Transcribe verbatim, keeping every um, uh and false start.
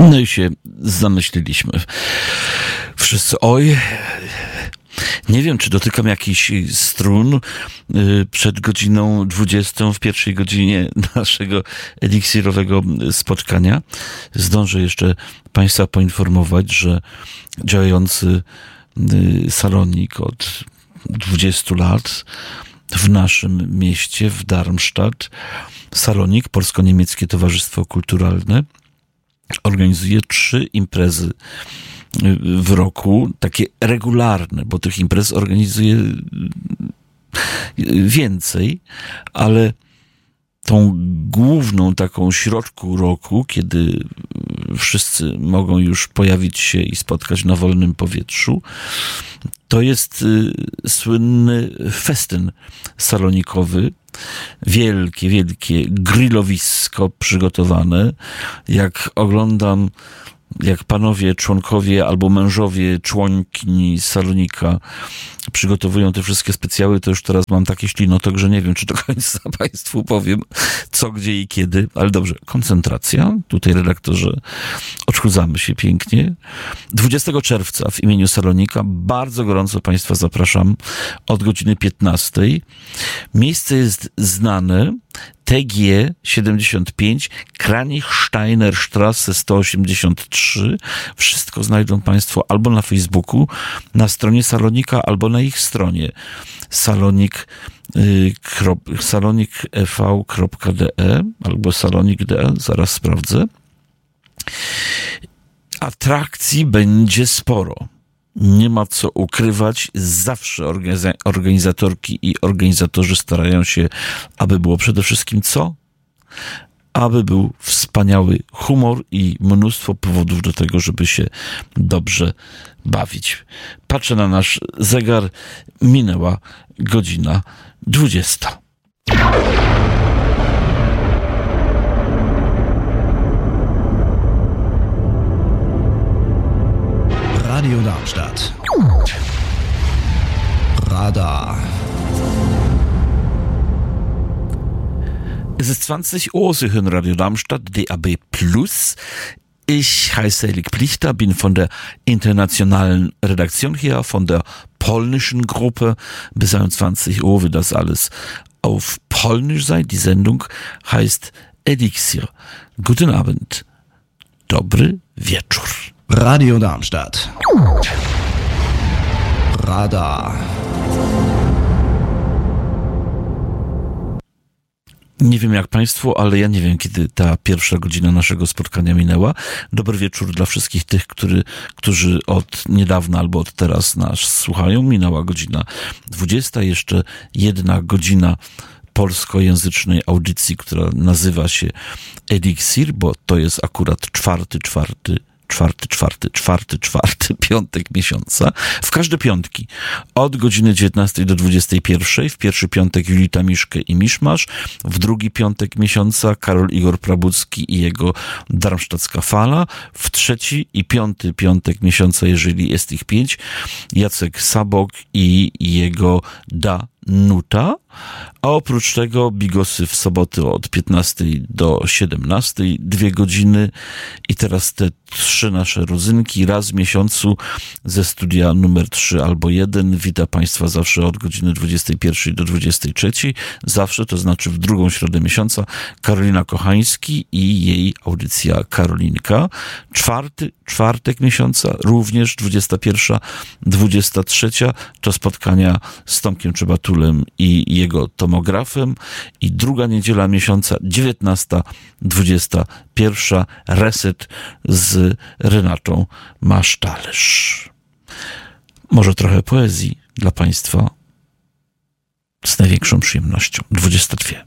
No i się zamyśliliśmy. Wszyscy, oj, nie wiem, czy dotykam jakichś strun przed godziną dwudziestą, w pierwszej godzinie naszego eliksirowego spotkania. Zdążę jeszcze Państwa poinformować, że działający salonik od dwudziestu lat w naszym mieście, w Darmstadt, Salonik, Polsko-Niemieckie Towarzystwo Kulturalne, organizuje trzy imprezy w roku, takie regularne, bo tych imprez organizuje więcej, ale tą główną taką środku roku, kiedy wszyscy mogą już pojawić się i spotkać na wolnym powietrzu, to jest y, słynny festyn salonikowy. Wielkie, wielkie grillowisko przygotowane. Jak oglądam, jak panowie członkowie albo mężowie członkini salonika przygotowują te wszystkie specjały, to już teraz mam takie ślinotok, że nie wiem, czy do końca Państwu powiem, co, gdzie i kiedy, ale dobrze, koncentracja. Tutaj, redaktorze, odchudzamy się pięknie. dwudziestego czerwca w imieniu Salonika bardzo gorąco Państwa zapraszam od godziny piętnastej. Miejsce jest znane, T G siedemdziesiąt pięć, Kranichsteiner Straße sto osiemdziesiąt trzy. Wszystko znajdą Państwo albo na Facebooku, na stronie Salonika, albo na ich stronie salonik, y, krop, salonik e v kropka d e albo salonik kropka d e, zaraz sprawdzę. Atrakcji będzie sporo. Nie ma co ukrywać. Zawsze organiza- organizatorki i organizatorzy starają się, aby było przede wszystkim co? Aby był wspaniały humor i mnóstwo powodów do tego, żeby się dobrze bawić. Patrzę na nasz zegar. Minęła godzina dwudziesta. Radio Darmstadt. Radar. Es ist zwanzig Uhr, Sie hören Radio Darmstadt, D A B plus. Ich heiße Elik Plichter, bin von der internationalen Redaktion hier, von der polnischen Gruppe. Bis einundzwanzig Uhr wird das alles auf Polnisch sein. Die Sendung heißt Eliksir. Guten Abend. Dobry wieczór. Radio Darmstadt. Radar. Nie wiem jak Państwu, ale ja nie wiem, kiedy ta pierwsza godzina naszego spotkania minęła. Dobry wieczór dla wszystkich tych, który, którzy od niedawna albo od teraz nas słuchają. Minęła godzina dwudziesta, jeszcze jedna godzina polskojęzycznej audycji, która nazywa się Eliksir, bo to jest akurat czwarty, czwarty, czwarty, czwarty, czwarty, czwarty piątek miesiąca. W każde piątki od godziny dziewiętnastej do dwudziestej pierwszej. W pierwszy piątek Julita Miszke i Miszmasz. W drugi piątek miesiąca Karol Igor Prabucki i jego Darmstadtska Fala. W trzeci i piąty piątek miesiąca, jeżeli jest ich pięć, Jacek Sabok i jego Da Nuta. A oprócz tego bigosy w soboty od piętnastej do siedemnastej, dwie godziny. I teraz te trzy nasze rodzynki raz w miesiącu ze studia numer trzy albo jeden. Witam Państwa zawsze od godziny dwudziestej pierwszej do dwudziestej trzeciej. Zawsze, to znaczy w drugą środę miesiąca, Karolina Kochański i jej audycja Karolinka. Czwarty, czwartek miesiąca, również dwudziesta pierwsza, dwudziesta trzecia, to spotkania z Tomkiem Czebatulem i jego tomografem. I druga niedziela miesiąca, dziewiętnasta, dwudziesta pierwsza, reset z Renatą Masztalerz. Może trochę poezji dla Państwa z największą przyjemnością. dwudziesta dwie.